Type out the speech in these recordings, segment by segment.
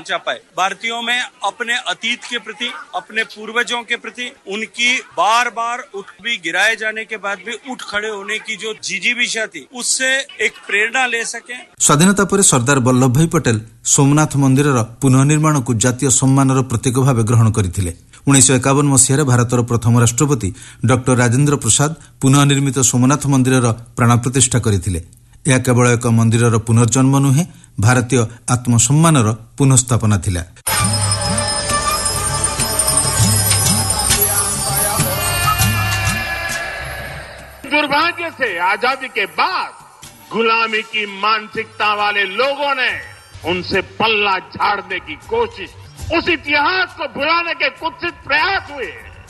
पहुंचा पाए। भारतीयों में अपने अतीत के प्रति, अपने पूर्वजों के प्रति उनकी बार बार उठ भी गिराए जाने के बाद भी उठ खड़े होने की जो जिजीविषा थी, उससे एक प्रेरणा ले सके। स्वाधीनता पर सरदार वल्लभ भाई पटेल सोमनाथ मंदिर पुनर्निर्माण को जातीय सम्मानर प्रतीक भाव ग्रहण करथिले। 1951 मसीह भारतर प्रथम राष्ट्रपति डॉक्टर राजेंद्र प्रसाद पुनर्निर्मित सोमनाथ मंदिर प्राण प्रतिष्ठा करथिले। यह केवल एक मंदिर पुनर्जन्म नुहे, भारतीय आत्मसम्मानर पुनःस्थापना थिला। दुर्भाग्य से आजादी के बाद गुलामी की मानसिकता वाले लोगों ने उनसे पल्ला झाड़ने की कोशिश, उस इतिहास को भुलाने के कुत्सित प्रयास हुए।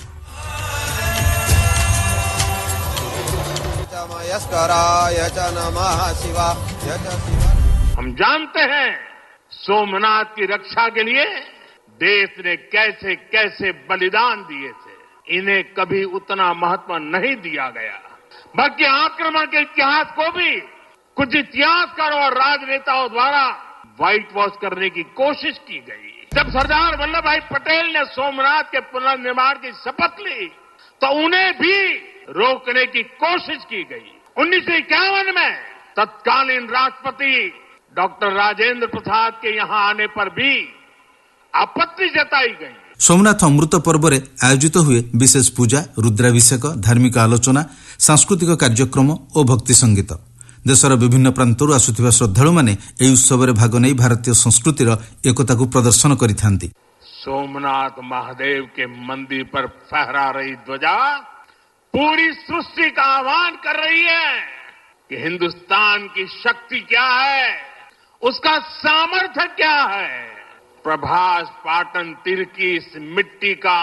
हम जानते हैं सोमनाथ की रक्षा के लिए देश ने कैसे कैसे बलिदान दिए थे। इन्हें कभी उतना महत्व नहीं दिया गया, बल्कि आक्रमण के इतिहास को भी कुछ इतिहासकारों और राजनेताओं द्वारा व्हाइट वॉश करने की कोशिश की गई। जब सरदार वल्लभ भाई पटेल ने सोमनाथ के पुनर्निर्माण की शपथ ली तो उन्हें भी रोकने की कोशिश की गई। 1951 में तत्कालीन राष्ट्रपति डॉक्टर राजेंद्र प्रसाद के यहां आने पर भी आपत्ति जताई गई। सोमनाथ अमृत पर्व रे आयोजित हुए विशेष पूजा, रुद्राभिषेक, धार्मिक आलोचना, सांस्कृतिक कार्यक्रम और भक्ति संगीत। देशर विभिन्न प्रांतरू आसुथिबा श्रद्धालु माने एही उत्सव रे भाग नै भारतीय संस्कृतिर एकता को प्रदर्शन करिथांती। सोमनाथ महादेव के मंदिर पर फहरा रही ध्वजा पूरी सृष्टि का आह्वान कर रही है कि हिंदुस्तान की शक्ति क्या है, उसका सामर्थ्य क्या है। प्रभास पाटन तीर की इस मिट्टी का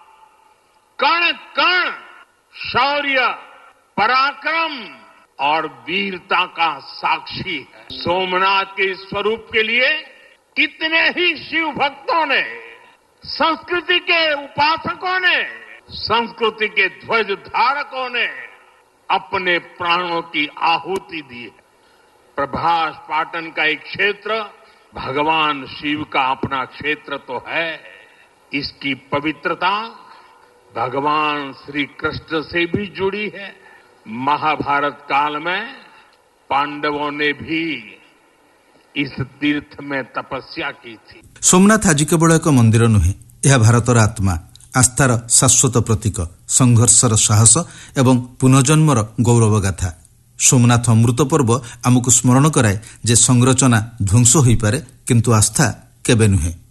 कण कण शौर्य, पराक्रम और वीरता का साक्षी है। सोमनाथ के स्वरूप के लिए कितने ही शिव भक्तों ने, संस्कृति के उपासकों ने, संस्कृति के ध्वज धारकों ने अपने प्राणों की आहुति दी है। प्रभास पाटन का एक क्षेत्र भगवान शिव का अपना क्षेत्र तो है। इसकी पवित्रता भगवान श्री कृष्ण से भी जुड़ी है। महाभारत काल में पांडवों ने भी इस तीर्थ में तपस्या की थी। सोमनाथ आज केवल एक मंदिर नुहे, यह भारतर आत्मा, आस्थार शाश्वत प्रतीक, संघर्षर साहस एवं पुनर्जन्मर गौरव गाथा। सोमनाथ अमृत पर्व आमको स्मरण कराए जे संरचना ध्वंस होई पारे, किंतु आस्था केबे नुहे।